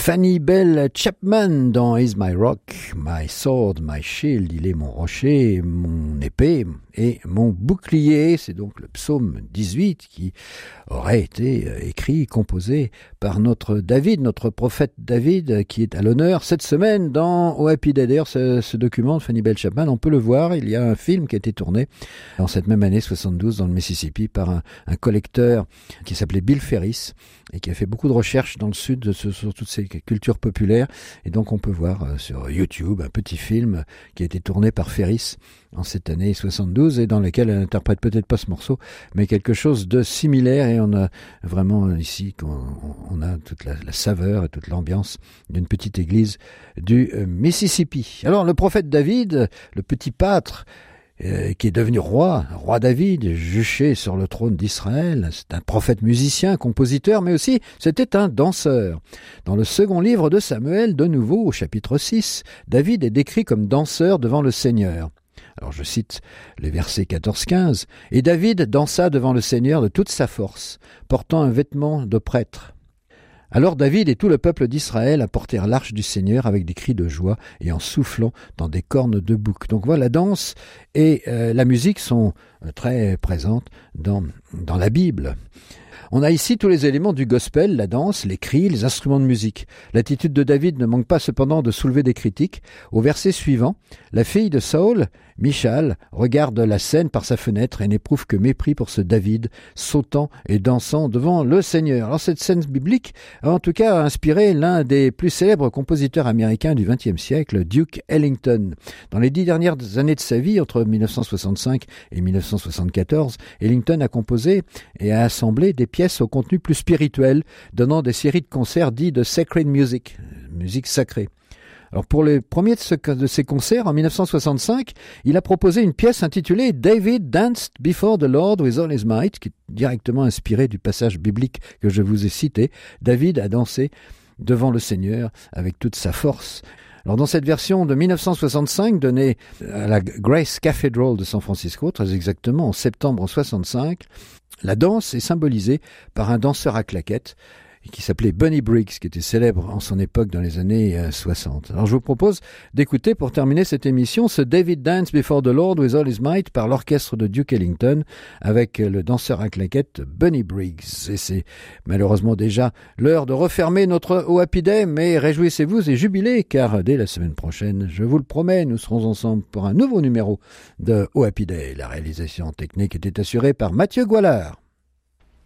Fanny Bell Chapman dans Is My Rock, My Sword, My Shield, il est mon rocher, mon épée et mon bouclier. C'est donc le psaume 18 qui aurait été écrit, composé par notre David, notre prophète David, qui est à l'honneur cette semaine dans Oh Happy Day. D'ailleurs, ce document de Fanny Bell Chapman, on peut le voir, il y a un film qui a été tourné dans cette même année 72 dans le Mississippi par un collecteur qui s'appelait Bill Ferris et qui a fait beaucoup de recherches dans le sud sur toutes ces cultures populaires. Et donc on peut voir sur YouTube un petit film qui a été tourné par Ferris en cette année 72 et dans lequel elle interprète peut-être pas ce morceau, mais quelque chose de similaire. Et on a vraiment ici, on a toute la saveur et toute l'ambiance d'une petite église du Mississippi. Alors le prophète David, le petit pâtre, qui est devenu roi David, juché sur le trône d'Israël. C'est un prophète musicien, compositeur, mais aussi c'était un danseur. Dans le second livre de Samuel, de nouveau, au chapitre 6, David est décrit comme danseur devant le Seigneur. Alors je cite les versets 14-15. « Et David dansa devant le Seigneur de toute sa force, portant un vêtement de prêtre. Alors David et tout le peuple d'Israël apportèrent l'arche du Seigneur avec des cris de joie et en soufflant dans des cornes de bouc. » Donc voilà, la danse et la musique sont très présentes dans la Bible. On a ici tous les éléments du gospel, la danse, les cris, les instruments de musique. L'attitude de David ne manque pas cependant de soulever des critiques. Au verset suivant, la fille de Saül, Michal, regarde la scène par sa fenêtre et n'éprouve que mépris pour ce David, sautant et dansant devant le Seigneur. Alors cette scène biblique a en tout cas inspiré l'un des plus célèbres compositeurs américains du XXe siècle, Duke Ellington. Dans les 10 dernières années de sa vie, entre 1965 et 1974, Ellington a composé et a assemblé des pièces au contenu plus spirituel, donnant des séries de concerts dits de sacred music, musique sacrée. Alors pour le premier de ces concerts, en 1965, il a proposé une pièce intitulée « David danced before the Lord with all his might », qui est directement inspirée du passage biblique que je vous ai cité. David a dansé devant le Seigneur avec toute sa force. Alors dans cette version de 1965, donnée à la Grace Cathedral de San Francisco, très exactement en septembre 65, la danse est symbolisée par un danseur à claquettes qui s'appelait Bunny Briggs, qui était célèbre en son époque dans les années 60. Alors je vous propose d'écouter pour terminer cette émission ce David Dance Before the Lord with All His Might par l'orchestre de Duke Ellington avec le danseur à claquettes Bunny Briggs. Et c'est malheureusement déjà l'heure de refermer notre Oh Happy Day, mais réjouissez-vous et jubilez car dès la semaine prochaine, je vous le promets, nous serons ensemble pour un nouveau numéro de Oh Happy Day. La réalisation technique était assurée par Mathieu Goualard.